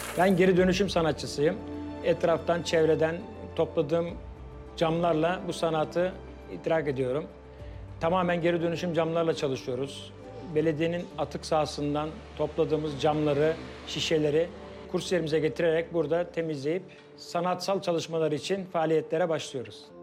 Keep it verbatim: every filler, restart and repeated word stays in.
Ben geri dönüşüm sanatçısıyım. Etraftan, çevreden topladığım camlarla bu sanatı idrak ediyorum. Tamamen geri dönüşüm camlarla çalışıyoruz. Belediyenin atık sahasından topladığımız camları, şişeleri kurs yerimize getirerek burada temizleyip sanatsal çalışmalar için faaliyetlere başlıyoruz.